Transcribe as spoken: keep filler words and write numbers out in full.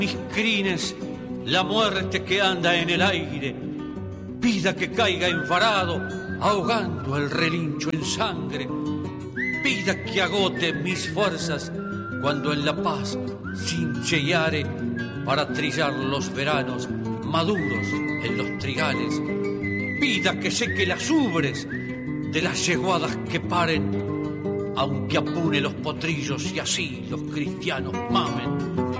mis crines la muerte que anda en el aire, pida que caiga enfarado, ahogando el relincho en sangre, pida que agote mis fuerzas cuando en la paz cincheare para trillar los veranos maduros en los trigales, pida que seque las ubres de las yeguadas que paren, aunque apune los potrillos y así los cristianos mamen.